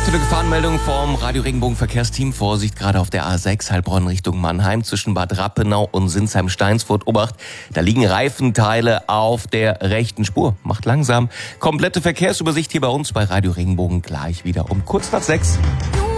Aktuelle Gefahrenmeldung vom Radio Regenbogen Verkehrsteam. Vorsicht, gerade auf der A6 Heilbronn Richtung Mannheim zwischen Bad Rappenau und Sinsheim-Steinsfurt. Obacht, da liegen Reifenteile auf der rechten Spur. Macht langsam. Komplette Verkehrsübersicht hier bei uns bei Radio Regenbogen gleich wieder um kurz nach 6.